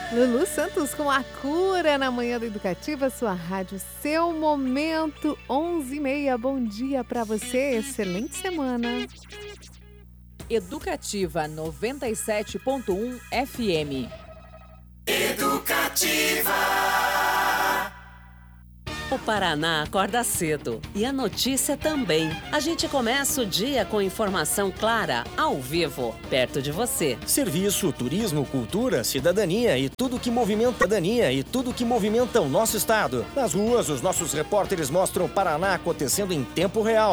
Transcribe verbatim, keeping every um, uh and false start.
Lulu Santos com A Cura na Manhã da Educativa, sua rádio, seu momento, onze e meia. Bom dia para você, excelente semana. Educativa noventa e sete ponto um F M. Educativa. O Paraná acorda cedo e a notícia também. A gente começa o dia com informação clara, ao vivo, perto de você. Serviço, turismo, cultura, cidadania e tudo que movimenta a cidadania e tudo que movimenta o nosso estado. Nas ruas, os nossos repórteres mostram o Paraná acontecendo em tempo real.